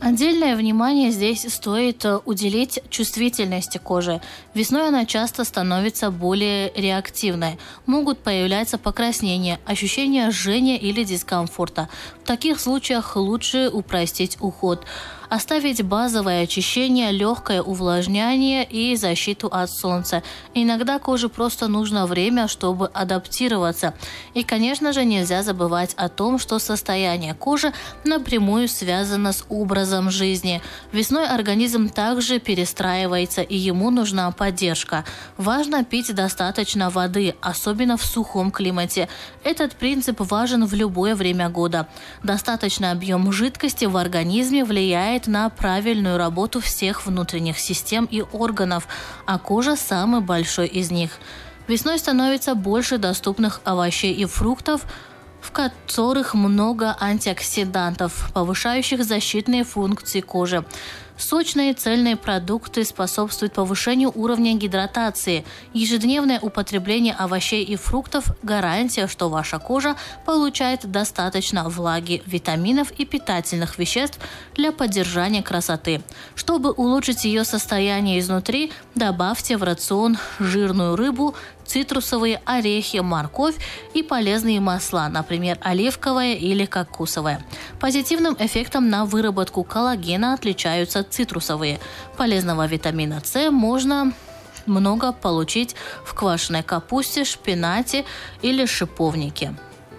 Отдельное внимание здесь стоит уделить чувствительности кожи. Весной она часто становится более реактивной. Могут появляться покраснения, ощущение жжения или дискомфорта. В таких случаях лучше упростить уход. Оставить базовое очищение, легкое увлажнение и защиту от солнца. Иногда коже просто нужно время, чтобы адаптироваться. И, конечно же, нельзя забывать о том, что состояние кожи напрямую связано с образом жизни. Весной организм также перестраивается, и ему нужна поддержка. Важно пить достаточно воды, особенно в сухом климате. Этот принцип важен в любое время года. Достаточный объем жидкости в организме влияет на правильную работу всех внутренних систем и органов, а кожа самый большой из них. Весной становится больше доступных овощей и фруктов, в которых много антиоксидантов, повышающих защитные функции кожи. Сочные цельные продукты способствуют повышению уровня гидратации. Ежедневное употребление овощей и фруктов – гарантия, что ваша кожа получает достаточно влаги, витаминов и питательных веществ для поддержания красоты. Чтобы улучшить ее состояние изнутри, добавьте в рацион жирную рыбу, цитрусовые, орехи, морковь и полезные масла, например, оливковое или кокосовое. Позитивным эффектом на выработку коллагена отличаются цитрусовые. Полезного витамина С можно много получить в квашеной капусте, шпинате или шиповнике.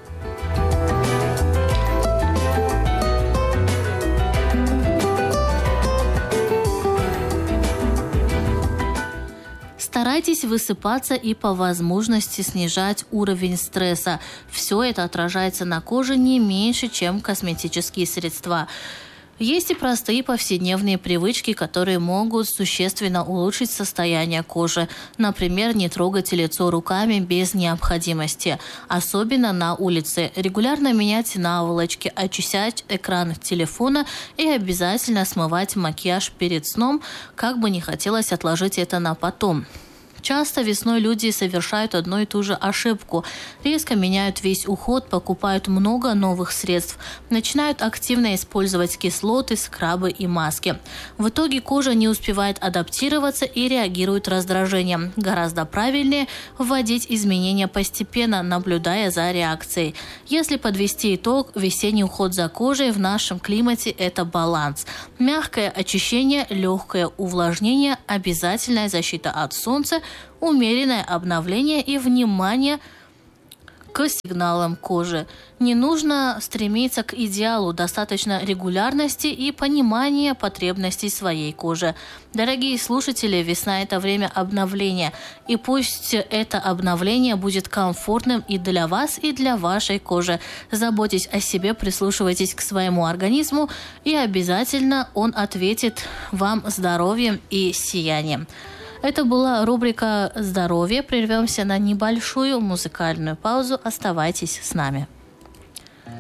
Старайтесь высыпаться и по возможности снижать уровень стресса. Все это отражается на коже не меньше, чем косметические средства. Есть и простые повседневные привычки, которые могут существенно улучшить состояние кожи. Например, не трогать лицо руками без необходимости, особенно на улице. Регулярно менять наволочки, очищать экран телефона и обязательно смывать макияж перед сном, как бы не хотелось отложить это на потом. Часто весной люди совершают одну и ту же ошибку. Резко меняют весь уход, покупают много новых средств, начинают активно использовать кислоты, скрабы и маски. В итоге кожа не успевает адаптироваться и реагирует раздражением. Гораздо правильнее вводить изменения постепенно, наблюдая за реакцией. Если подвести итог, весенний уход за кожей в нашем климате – это баланс. Мягкое очищение, легкое увлажнение, обязательная защита от солнца, умеренное обновление и внимание к сигналам кожи. Не нужно стремиться к идеалу, достаточно регулярности и понимания потребностей своей кожи. Дорогие слушатели, весна – это время обновления. И пусть это обновление будет комфортным и для вас, и для вашей кожи. Заботьтесь о себе, прислушивайтесь к своему организму, и обязательно он ответит вам здоровьем и сиянием. Это была рубрика «Здоровье». Прервемся на небольшую музыкальную паузу. Оставайтесь с нами.